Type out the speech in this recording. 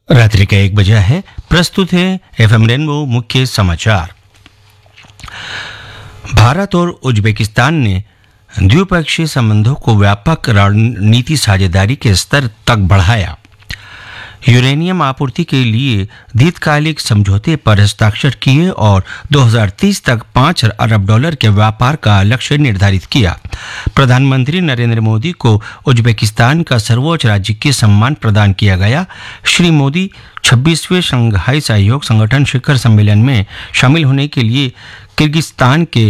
रात्रि का 1 बजा है। प्रस्तुत है एफएम रेनबो मुख्य समाचार। भारत और उज्बेकिस्तान ने द्विपक्षीय संबंधों को व्यापक रणनीति साझेदारी के स्तर तक बढ़ाया। यूरेनियम आपूर्ति के लिए दीर्घकालिक समझौते पर हस्ताक्षर किए और 2030 तक $5 अरब के व्यापार का लक्ष्य निर्धारित किया। प्रधानमंत्री नरेंद्र मोदी को उज्बेकिस्तान का सर्वोच्च राजकीय सम्मान प्रदान किया गया। श्री मोदी 26वें शंघाई सहयोग संगठन शिखर सम्मेलन में शामिल होने के लिए किर्गिस्तान के